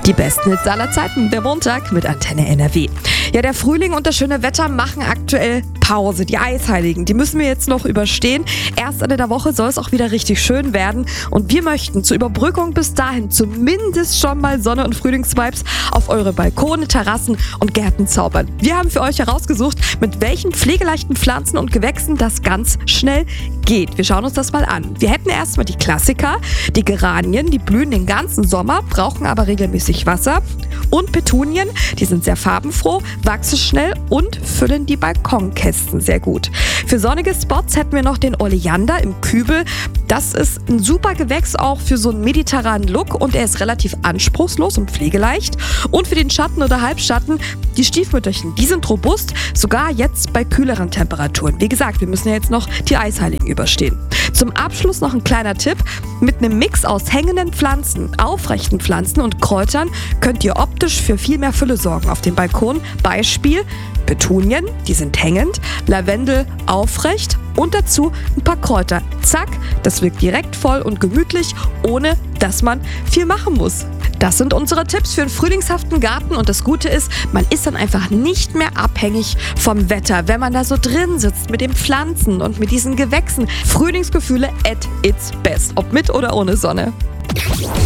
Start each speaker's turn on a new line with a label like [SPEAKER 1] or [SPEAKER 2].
[SPEAKER 1] Die besten Hits aller Zeiten, der Montag mit Antenne NRW. Ja, der Frühling und das schöne Wetter machen aktuell Pause. Die Eisheiligen, die müssen wir jetzt noch überstehen. Erst Ende der Woche soll es auch wieder richtig schön werden. Und wir möchten zur Überbrückung bis dahin zumindest schon mal Sonne- und Frühlingsvibes auf eure Balkone, Terrassen und Gärten zaubern. Wir haben für euch herausgesucht, mit welchen pflegeleichten Pflanzen und Gewächsen das ganz schnell geht. Wir schauen uns das mal an. Wir hätten erstmal die Klassiker, die Geranien, die blühen den ganzen Sommer, brauchen aber regelmäßig Wasser. Und Petunien, die sind sehr farbenfroh, wachsen schnell und füllen die Balkonkästen sehr gut. Für sonnige Spots hätten wir noch den Oleander im Kübel. Das ist ein super Gewächs auch für so einen mediterranen Look und er ist relativ anspruchslos und pflegeleicht. Und für den Schatten oder Halbschatten, die Stiefmütterchen, die sind robust, sogar jetzt bei kühleren Temperaturen. Wie gesagt, wir müssen ja jetzt noch die Eisheiligen überstehen. Zum Abschluss noch ein kleiner Tipp. Mit einem Mix aus hängenden Pflanzen, aufrechten Pflanzen und Kräutern könnt ihr optisch für viel mehr Fülle sorgen auf dem Balkon. Beispiel Petunien, die sind hängend, Lavendel aufrecht und dazu ein paar Kräuter. Zack, das wirkt direkt voll und gemütlich, ohne dass man viel machen muss. Das sind unsere Tipps für einen frühlingshaften Garten und das Gute ist, man ist dann einfach nicht mehr abhängig vom Wetter, wenn man da so drin sitzt mit den Pflanzen und mit diesen Gewächsen. Frühlingsgefühle at its best, ob mit oder ohne Sonne.